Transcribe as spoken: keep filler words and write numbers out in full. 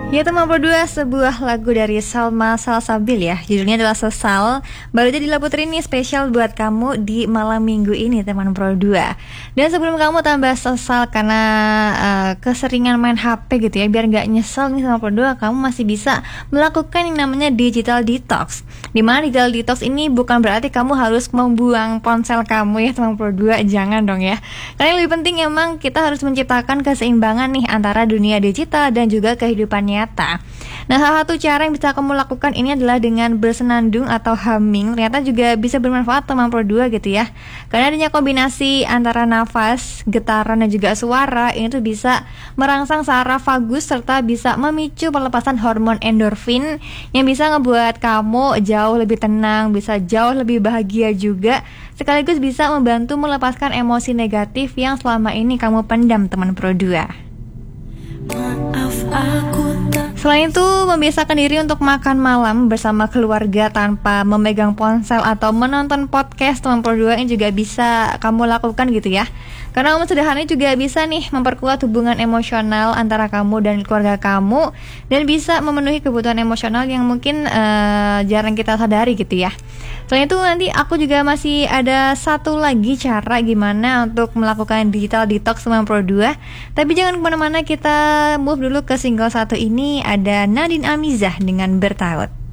Ya teman berdua, sebuah lagu dari Salma Salsabil ya. Judulnya adalah Sesal. Baru aja Dila Putri ini spesial buat kamu di malam minggu ini teman Pro dua. Dan sebelum kamu tambah sesal karena uh, keseringan main H P gitu ya, biar gak nyesel nih sama Pro dua, kamu masih bisa melakukan yang namanya digital detox. Dimana digital detox ini bukan berarti kamu harus membuang ponsel kamu ya teman Pro dua, jangan dong ya. Karena yang lebih penting emang kita harus menciptakan keseimbangan nih antara dunia digital dan juga kehidupan nyata. Nah, salah satu cara yang bisa kamu lakukan ini adalah dengan bersenandung atau humming. Ternyata juga bisa bermanfaat teman Pro dua gitu ya. Karena adanya kombinasi antara nafas, getaran dan juga suara, ini tuh bisa merangsang saraf vagus serta bisa memicu pelepasan hormon endorfin yang bisa ngebuat kamu jauh lebih tenang, bisa jauh lebih bahagia juga, sekaligus bisa membantu melepaskan emosi negatif yang selama ini kamu pendam teman Pro dua. Maaf aku tak. Selain itu, membiasakan diri untuk makan malam bersama keluarga tanpa memegang ponsel atau menonton podcast teman Pro dua ini juga bisa kamu lakukan gitu ya. Karena momen sederhana juga bisa nih memperkuat hubungan emosional antara kamu dan keluarga kamu, dan bisa memenuhi kebutuhan emosional yang mungkin uh, jarang kita sadari gitu ya. Selain itu nanti aku juga masih ada satu lagi cara gimana untuk melakukan digital detox teman Pro dua. Tapi jangan kemana-mana, kita move dulu ke single satu ini, ada Nadine Amizah dengan Bertaut.